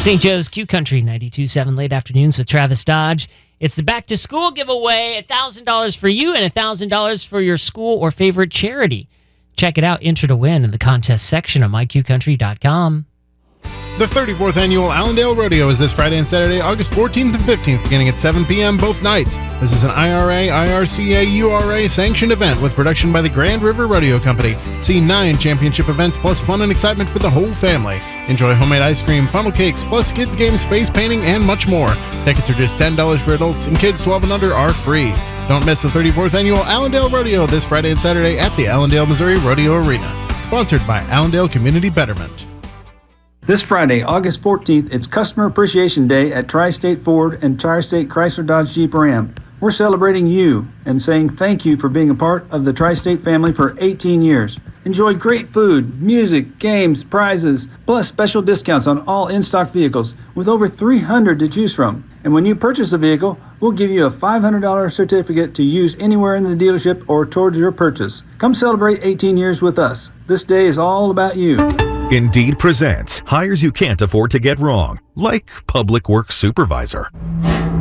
St. Joe's Q Country 92.7 late afternoons with Travis Dodge. It's the back to school giveaway, $1,000 for you and $1,000 for your school or favorite charity. Check it out, enter to win in the contest section of myqcountry.com. The 34th Annual Allendale Rodeo is this Friday and Saturday, August 14th and 15th, beginning at 7 p.m. both nights. This is an IRA, IRCA, URA sanctioned event with production by the Grand River Rodeo Company. See 9 championship events plus fun and excitement for the whole family. Enjoy homemade ice cream, funnel cakes, plus kids games, face painting, and much more. Tickets are just $10 for adults, and kids 12 and under are free. Don't miss the 34th Annual Allendale Rodeo this Friday and Saturday at the Allendale, Missouri Rodeo Arena. Sponsored by Allendale Community Betterment. This Friday, August 14th, it's Customer Appreciation Day at Tri-State Ford and Tri-State Chrysler Dodge Jeep Ram. We're celebrating you and saying thank you for being a part of the Tri-State family for 18 years. Enjoy great food, music, games, prizes, plus special discounts on all in-stock vehicles with over 300 to choose from. And when you purchase a vehicle, we'll give you a $500 certificate to use anywhere in the dealership or towards your purchase. Come celebrate 18 years with us. This day is all about you. Indeed presents hires you can't afford to get wrong, like public works supervisor.